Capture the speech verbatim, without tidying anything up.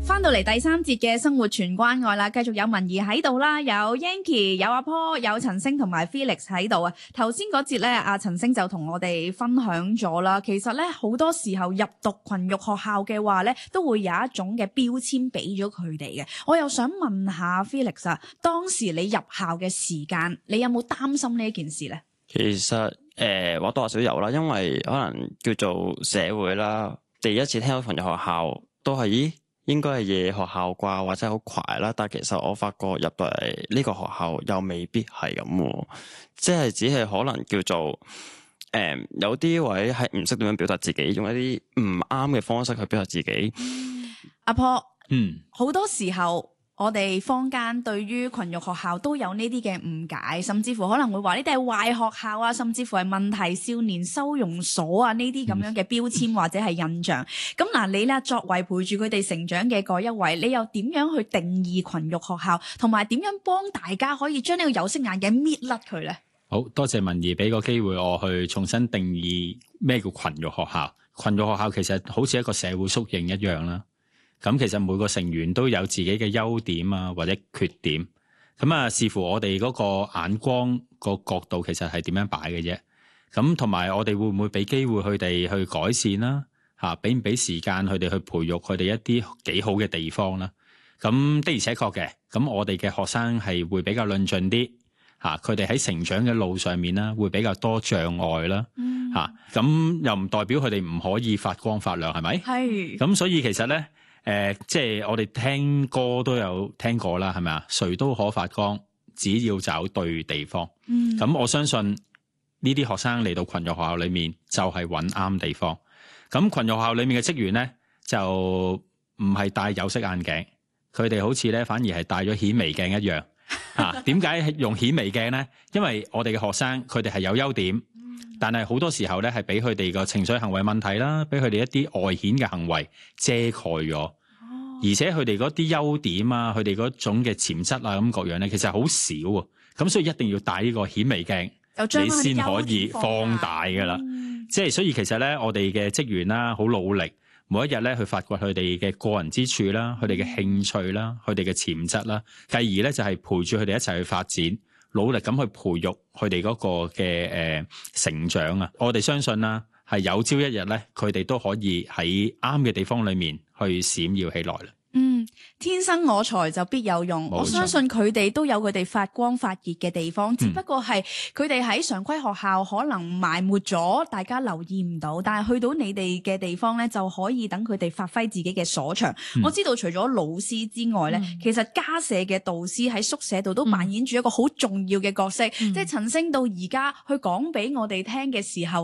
翻到嚟第三節嘅生活全關愛啦，繼續有文儀喺度啦，有 Yanky， 有阿 Paul， 有陳星同埋 Felix 喺度啊。頭先嗰節咧，阿陳星就同我哋分享咗啦。其實咧好多時候入讀群育學校嘅話咧，都會有一種嘅標籤俾咗佢哋嘅。我又想問下 Felix 啊，當時你入校嘅時間，你有冇擔心呢一件事咧？ 其實誒，或多或少有啦，因為可能叫做社會啦，第一次聽到群育學校都係咦。應該係夜學校啩，或者好快啦。但係其實我發覺入到嚟呢個學校又未必係咁，即係只係可能叫做誒、嗯、有啲位係唔識點樣表達自己，用一啲唔啱嘅方式去表達自己。 阿婆， 嗯， 好多時候我哋坊間對於群育學校都有呢啲嘅誤解，甚至乎可能會話呢啲係壞學校啊，甚至乎係問題少年收容所啊，呢啲咁樣嘅標籤或者係印象。咁嗱、嗯，你咧作為陪住佢哋成長嘅嗰一位，你又點樣去定義群育學校，同埋點樣幫大家可以將呢個有色眼鏡搣甩佢咧？ 好多謝文儀俾個機會我去重新定義咩叫群育學校。群育學校其實好似一個社會縮影一樣啦。咁其實每個成員都有自己嘅優點啊，或者缺點。咁啊，視乎我哋嗰個眼光個角度，其實係點樣擺嘅啫。咁同埋我哋會唔會俾機會佢哋去改善啦？嚇，俾唔俾時間佢哋去培育佢哋一啲幾好嘅地方啦？咁的而且確嘅，咁我哋嘅學生係會比較論盡啲嚇，佢哋喺成長嘅路上面啦，會比較多障礙啦嚇。咁、嗯、又唔代表佢哋唔可以發光發亮，係咪？係。咁所以其實咧。誒、呃，即係我哋聽歌都有聽過啦，係咪啊？誰都可發光，只要找對地方。嗯，咁我相信呢啲學生嚟到群育學校裏面就係揾啱地方。咁群育學校裏面嘅職員咧就唔係戴有色眼鏡，佢哋好似咧反而係戴咗顯微鏡一樣。啊，點解用顯微鏡咧？因為我哋嘅學生佢哋係有優點。但係好多時候咧，係俾佢哋個情緒行為問題啦，俾佢哋一啲外顯嘅行為遮蓋咗，哦、而且佢哋嗰啲優點啊，佢哋嗰種嘅潛質啊，咁各樣咧，其實好少啊。咁所以一定要戴呢個顯微鏡，你先可以放大噶啦。嗯、即係所以其實咧，我哋嘅職員啦，好努力，每一日咧去發掘佢哋嘅個人之處啦，佢哋嘅興趣啦，佢哋嘅潛質啦，繼而咧就係陪住佢哋一齊去發展。努力咁去培育佢哋嗰個嘅誒、呃、成長啊！我哋相信啦，係有朝一日咧，佢哋都可以喺啱嘅地方裏面去閃耀起來啦。 嗯，天生我材就必有用，我相信佢哋都有佢哋發光發熱嘅地方，只不過係佢哋喺常規學校可能埋沒咗，大家留意唔到，但係去到你哋嘅地方咧，就可以等佢哋發揮自己嘅所長。嗯、我知道除咗老師之外咧，嗯、其實家舍嘅導師喺宿舍度都扮演住一個好重要嘅角色，嗯、即係陳星到而家去講俾我哋聽嘅時候。